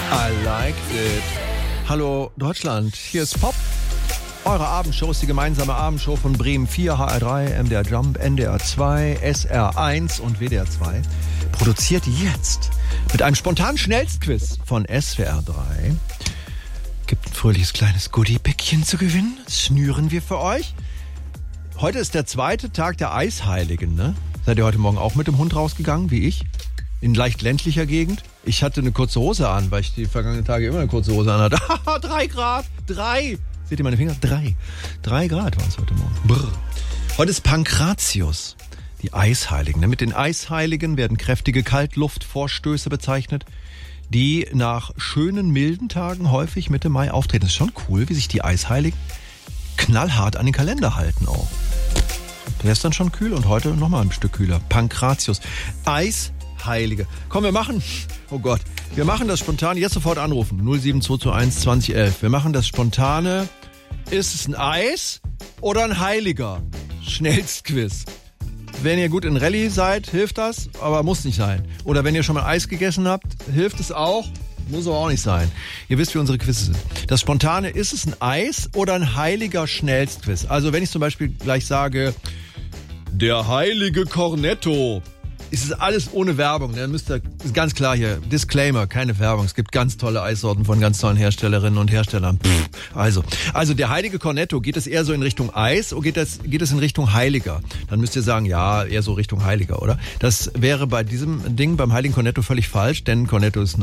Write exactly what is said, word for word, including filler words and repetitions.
I liked it. Hallo Deutschland, hier ist Pop. Eure Abendshow ist die gemeinsame Abendshow von Bremen vier, H R drei, M D R Jump, N D R zwei, S R eins und W D R zwei. Produziert jetzt mit einem spontanen Schnellstquiz von S W R drei. Gibt ein fröhliches kleines Goodie-Päckchen zu gewinnen. Das schnüren wir für euch. Heute ist der zweite Tag der Eisheiligen, ne? Seid ihr heute Morgen auch mit dem Hund rausgegangen, wie ich? In leicht ländlicher Gegend. Ich hatte eine kurze Hose an, weil ich die vergangenen Tage immer eine kurze Hose an hatte. Drei Grad, drei. Seht ihr meine Finger? Drei. Drei Grad waren es heute Morgen. Brr. Heute ist Pankratius, die Eisheiligen. Mit den Eisheiligen werden kräftige Kaltluftvorstöße bezeichnet, die nach schönen, milden Tagen häufig Mitte Mai auftreten. Das ist schon cool, wie sich die Eisheiligen knallhart an den Kalender halten auch. Gestern schon kühl und heute nochmal ein Stück kühler. Pankratius, Eisheilige. Komm, wir machen, oh Gott, wir machen das spontane, jetzt sofort anrufen. null sieben zwei zwei eins zwanzig elf. Wir machen das spontane, ist es ein Eis oder ein Heiliger? Schnellstquiz. Wenn ihr gut in Rallye seid, hilft das, aber muss nicht sein. Oder wenn ihr schon mal Eis gegessen habt, hilft es auch, muss aber auch nicht sein. Ihr wisst, wie unsere Quizzes sind. Das Spontane, ist es ein Eis oder ein heiliger Schnellstquiz? Also wenn ich zum Beispiel gleich sage, der heilige Cornetto, ist es alles ohne Werbung. Dann müsst ihr, ist ganz klar hier, Disclaimer, keine Werbung. Es gibt ganz tolle Eissorten von ganz tollen Herstellerinnen und Herstellern. Pff, also, also der heilige Cornetto, geht es eher so in Richtung Eis oder geht es, geht es in Richtung Heiliger? Dann müsst ihr sagen, ja, eher so Richtung Heiliger, oder? Das wäre bei diesem Ding, beim heiligen Cornetto völlig falsch, denn Cornetto ist ein